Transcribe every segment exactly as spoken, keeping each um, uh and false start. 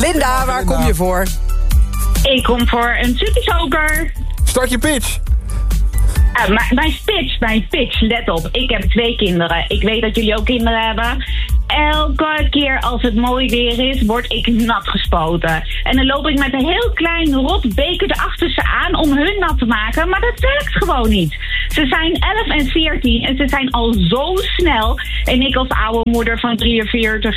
Linda, waar Linda. kom je voor? Ik kom voor een supersoker. Start je pitch. Uh, mijn, mijn pitch, mijn pitch, let op. Ik heb twee kinderen. Ik weet dat jullie ook kinderen hebben. Elke keer als het mooi weer is, word ik nat gespoten. En dan loop ik met een heel klein rot beker erachter ze aan om hun nat te maken. Maar dat werkt gewoon niet. Ze zijn elf en veertien en ze zijn al zo snel. En ik als oude moeder van drieënveertig...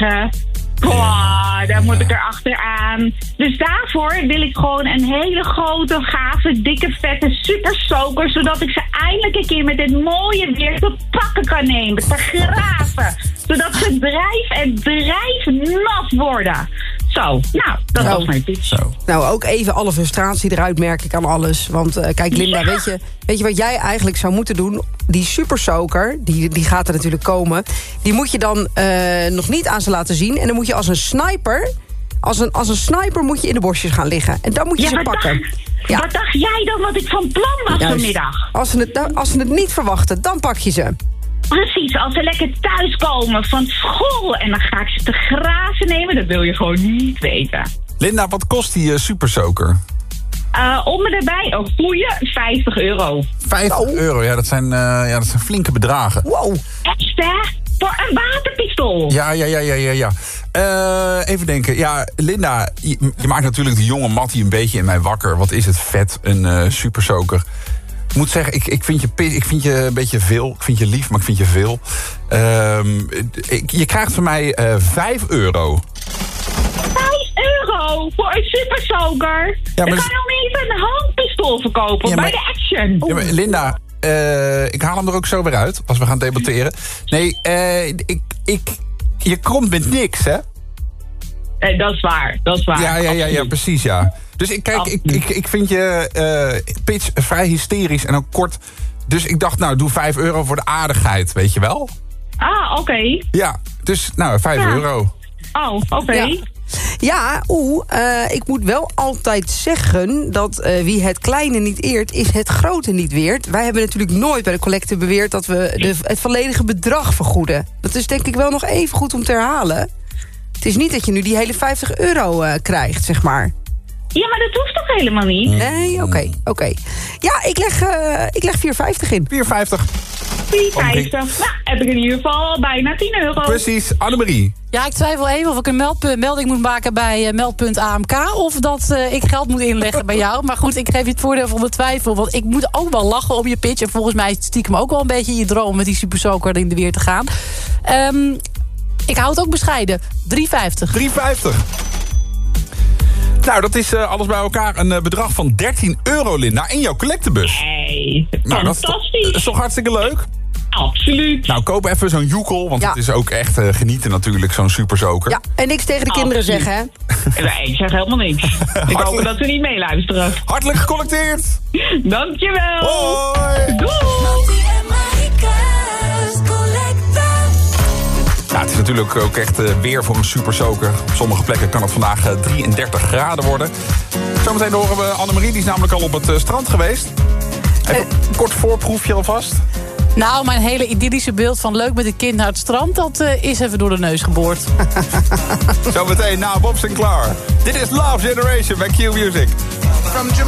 Oh, daar moet ik erachteraan. Dus daarvoor wil ik gewoon een hele grote, gave, dikke, vette supersoker. Zodat ik ze eindelijk een keer met dit mooie weer te pakken kan nemen. Te graven. Zodat ze drijf en drijf nat worden. Zo, nou, dat Zo. was mijn pitch. Zo. Nou, ook even alle frustratie eruit merk ik aan alles. Want uh, kijk, Linda, Ja. weet, je, weet je wat jij eigenlijk zou moeten doen? Die supersoker, die, die gaat er natuurlijk komen. Die moet je dan uh, nog niet aan ze laten zien. En dan moet je als een sniper... Als een, als een sniper moet je in de bosjes gaan liggen. En dan moet je Ja, ze wat pakken. dacht, Ja. wat dacht jij dan wat ik van plan was Juist. vanmiddag? Als ze, het, als ze het niet verwachten, dan pak je ze. Precies, als ze lekker thuiskomen van school en dan ga ik ze te grazen nemen, dat wil je gewoon niet weten. Linda, wat kost die uh, supersoker? Uh, om me erbij, oh goeie, vijftig euro. vijftig euro, ja dat, zijn, uh, ja, dat zijn flinke bedragen. Wow. Echt hè? Voor een waterpistool. Ja, ja, ja, ja, ja, ja. Uh, even denken. Ja, Linda, je, je maakt natuurlijk de jonge Mattie een beetje in mij wakker. Wat is het vet, een uh, supersoker. Ik moet zeggen, ik, ik, vind je, ik vind je een beetje veel. Ik vind je lief, maar ik vind je veel. Uh, ik, je krijgt van mij uh, vijf euro. vijf euro voor een supersoker? Ja, maar Dan dat- kan je nog niet even een handpistool verkopen Ja, bij maar- de Action. Ja, maar Linda, uh, ik haal hem er ook zo weer uit als we gaan debatteren. Nee, uh, ik, ik, je komt met niks, hè? Nee, dat is waar, dat is waar. Ja, ja, ja, ja, Absoluut. precies, ja. Dus ik, kijk, ik, ik, ik vind je uh, pitch vrij hysterisch en ook kort. Dus ik dacht, nou, doe vijf euro voor de aardigheid, weet je wel? Ah, oké. Okay. Ja, dus nou, vijf Ja. euro. Oh, oké. Okay. Ja. Ja, oeh, uh, ik moet wel altijd zeggen dat uh, wie het kleine niet eert, is het grote niet weert. Wij hebben natuurlijk nooit bij de collecte beweerd dat we de, het volledige bedrag vergoeden. Dat is denk ik wel nog even goed om te herhalen. Het is niet dat je nu die hele vijftig euro uh, krijgt, zeg maar. Ja, maar dat hoeft toch helemaal niet? Nee, oké, okay, oké. Okay. Ja, ik leg, uh, ik leg vier vijftig in. vier vijftig. vier vijftig. Nou, heb ik in ieder geval bijna tien euro. Precies, Annemarie. Ja, ik twijfel even of ik een meld, melding moet maken bij uh, meldpunt A M K... of dat uh, ik geld moet inleggen bij jou. Maar goed, ik geef je het voordeel van de twijfel. Want ik moet ook wel lachen op je pitch. En volgens mij stiekem ook wel een beetje in je droom... met die supersoker in de weer te gaan. Um, ik hou het ook bescheiden. drie vijftig. drie vijftig. Nou, dat is uh, alles bij elkaar een uh, bedrag van dertien euro, Linda, in jouw collectebus. Hey, Nou, dat is, toch, fantastisch. dat is toch hartstikke leuk? Absoluut. Nou, koop even zo'n joekel, want Ja. het is ook echt uh, genieten natuurlijk, zo'n supersoker. Ja, en niks tegen de kinderen Absoluut. zeggen, hè? Nee, ik zeg helemaal niks. Ik hoop dat ze niet meeluisteren. Hartelijk gecollecteerd! Dankjewel. Hoi! Doei. Ja, het is natuurlijk ook echt uh, weer voor een supersoker. Op sommige plekken kan het vandaag uh, drieëndertig graden worden. Zometeen horen we Annemarie, die is namelijk al op het uh, strand geweest. Even een kort voorproefje alvast. Nou, mijn hele idyllische beeld van leuk met een kind naar het strand... dat uh, is even door de neus geboord. Zometeen na Bob Sinclair. Dit is Love Generation bij Q Music.